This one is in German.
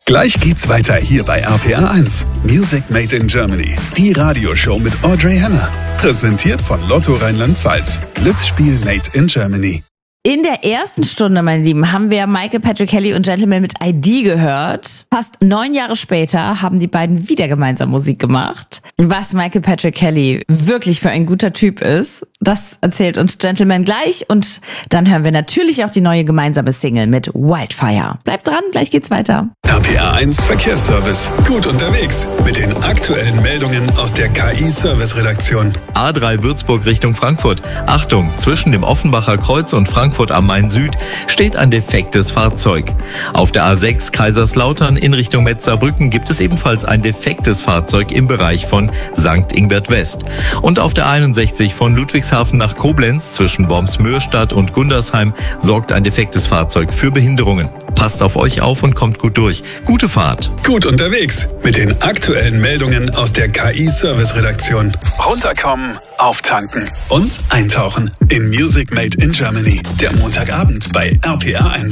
Gleich geht's weiter hier bei RPR 1. Music Made in Germany. Die Radioshow mit Audrey Henner. Präsentiert von Lotto Rheinland-Pfalz. Glücksspiel Made in Germany. In der ersten Stunde, meine Lieben, haben wir Michael Patrick Kelly und Gentleman mit ID gehört. Fast 9 Jahre später haben die beiden wieder gemeinsam Musik gemacht. Was Michael Patrick Kelly wirklich für ein guter Typ ist, das erzählt uns Gentleman gleich. Und dann hören wir natürlich auch die neue gemeinsame Single mit Wildfire. Bleibt dran, gleich geht's weiter. RPR 1 Verkehrsservice. Gut unterwegs mit den aktuellen Meldungen aus der KI-Service-Redaktion. A3 Würzburg Richtung Frankfurt. Achtung, zwischen dem Offenbacher Kreuz und Frankfurt am Main Süd steht ein defektes Fahrzeug. Auf der A6 Kaiserslautern in Richtung Metzerbrücken gibt es ebenfalls ein defektes Fahrzeug im Bereich von St. Ingbert West. Und auf der 61 von Ludwigshafen nach Koblenz zwischen Wormsmöhrstadt und Gundersheim sorgt ein defektes Fahrzeug für Behinderungen. Passt auf euch auf und kommt gut durch. Gute Fahrt. Gut unterwegs mit den aktuellen Meldungen aus der KI-Service-Redaktion. Runterkommen, auftanken und eintauchen in Music Made in Germany. Der Montagabend bei RPR 1.